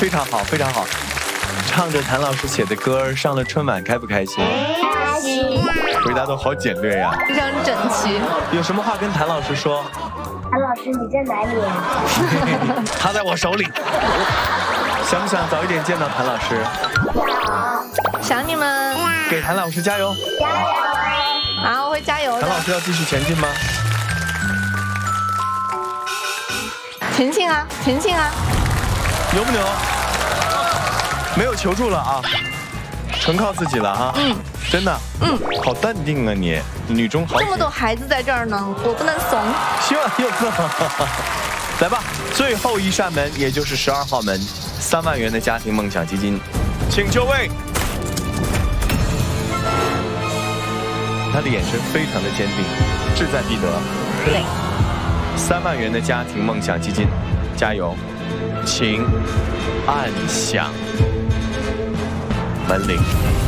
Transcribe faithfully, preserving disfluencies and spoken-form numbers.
非常好，非常好。唱着谭老师写的歌上了春晚，开不开心？ 开心。 回答都好简略呀， 非常整齐。 有什么话跟谭老师说？ 谭老师，你在哪里啊？ 他在我手里。想不想早一点见到谭老师？ 想你们。 给谭老师加油！ 加油！ 好，我会加油的。 谭老师要继续前进吗？ 前进啊，前进啊！ 牛不牛？没有求助了啊，纯靠自己了啊！嗯，真的，嗯，好淡定啊你，女中豪杰。 这么多孩子在这儿呢，我不能怂。 希望有空。来吧，最后一扇门，也就是十二号门，三万元的家庭梦想基金，请就位。他的眼神非常的坚定，志在必得。 对。 三万元的家庭梦想基金，加油！请按响门铃。